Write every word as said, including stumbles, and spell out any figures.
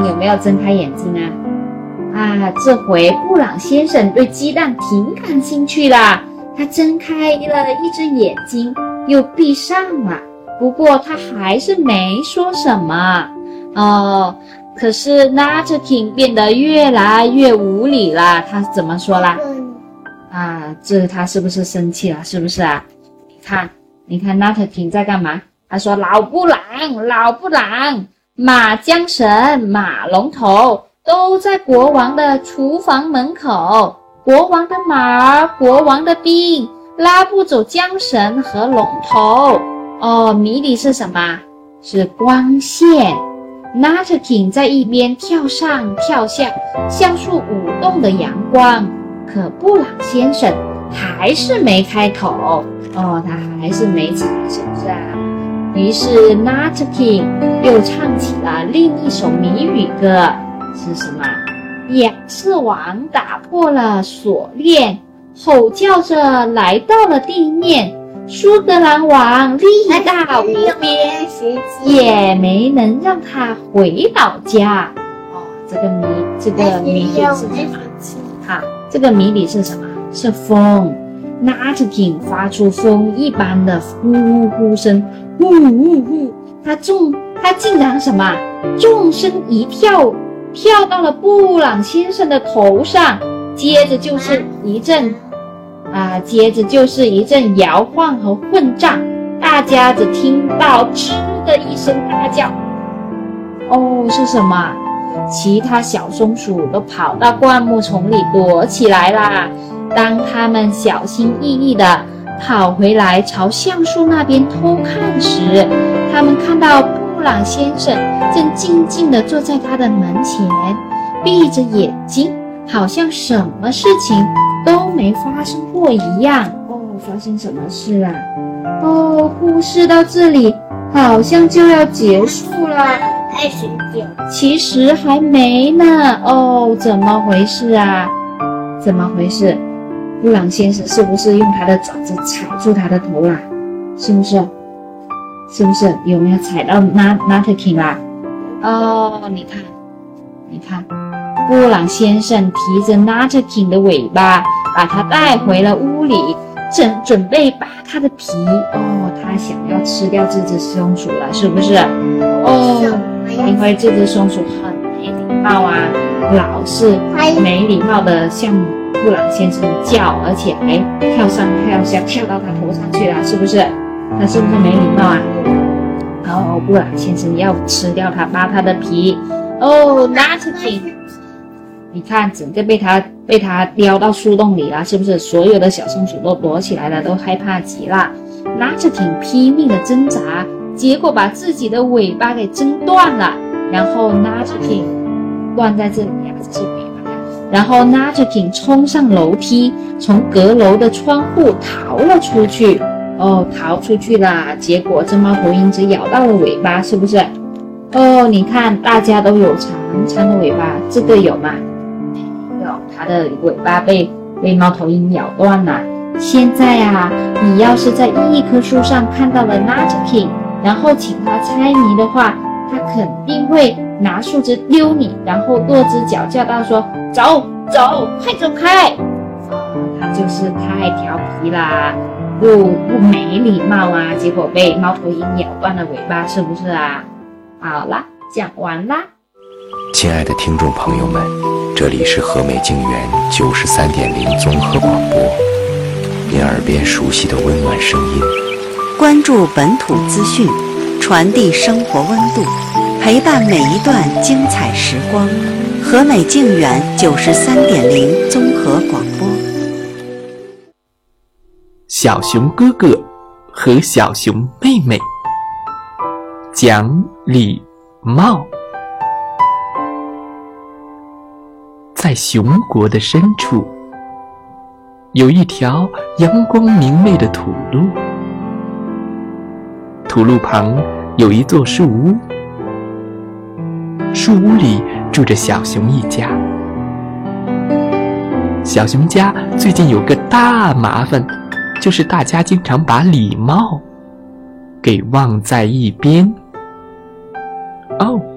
熊有没有睁开眼睛啊？啊，这回布朗先生对鸡蛋挺感兴趣啦，他睁开了一只眼睛，又闭上了。不过他还是没说什么。哦，可是 Nutkin 变得越来越无理了。他怎么说啦？啊，这他是不是生气了？是不是啊？你看，你看 Nutkin 在干嘛？他说：“老布朗，老布朗，马缰绳、马龙头都在国王的厨房门口。国王的马，国王的兵，拉不走缰绳和龙头。哦，谜底是什么？是光线。Nutkin 在一边跳上跳下，像束舞动的阳光。可布朗先生还是没开口。哦，他还是没猜，是不是啊？”于是 Nutkin 又唱起了另一首谜语歌，是什么？亚瑟王打破了锁链，吼叫着来到了地面。苏格兰王力大无边，也没能让他回老家。哦，这个谜，这个谜底是什么？好，这个谜底是什么？是风。Nutkin 发出风一般的呼呼声，呼呼呼，他重，他竟然什么？纵身一跳，跳到了布朗先生的头上，接着就是一阵，啊，接着就是一阵摇晃和混战，大家只听到吱的一声大叫。哦，是什么？其他小松鼠都跑到灌木丛里躲起来啦。当他们小心翼翼地跑回来朝橡树那边偷看时，他们看到布朗先生正静静地坐在他的门前，闭着眼睛，好像什么事情都没发生过一样。哦，发生什么事啊？哦，故事到这里好像就要结束了。 爱睡觉， 其实还没呢。哦，怎么回事啊？怎么回事？布朗先生是不是用他的爪子踩住他的头啦？是不是？是不是？有没有踩到 Nutkin 啦？哦，你看，你看，布朗先生提着 Nutkin 的尾巴，把他带回了屋里，正准备拔他的皮。哦，他想要吃掉这只松鼠了，是不是？哦，因为这只松鼠很没礼貌啊，老是没礼貌的向布朗先生叫，而且还跳上跳下，跳到他头上去了，是不是？他是不是没礼貌啊？然后布朗先生要吃掉他，扒他的皮。哦 ，Nutkin， 你看，整个被他被他叼到树洞里了，是不是？所有的小松鼠都躲起来了，都害怕极了。Nutkin 拼命的挣扎，结果把自己的尾巴给挣断了。然后 Nutkin 断在这里啊，这是尾巴。然后 Nutkin 冲上楼梯，从阁楼的窗户逃了出去。哦，逃出去啦！结果这猫头鹰只咬到了尾巴，是不是？哦，你看，大家都有长长的尾巴，这个有吗？没有，它的尾巴被被猫头鹰咬断了。现在啊，你要是在一棵树上看到了 Nutkin， 然后请他猜谜的话，他肯定会拿树枝丢你，然后跺只脚叫道说：“走走，快走开！”哦，他就是太调皮啦。不不没礼貌啊，结果被猫头鹰咬断了尾巴，是不是啊？好啦，讲完啦。 亲爱的听众朋友们，这里是和美静园九十三点零综合广播，您耳边熟悉的温暖声音。 关注本土资讯，传递生活温度，陪伴每一段精彩时光。和美静园九十三点零综合广播。 小熊哥哥和小熊妹妹讲礼貌。在熊国的深处，有一条阳光明媚的土路，土路旁有一座树屋，树屋里住着小熊一家。小熊家最近有个大麻烦，就是大家经常把礼貌给忘在一边。哦，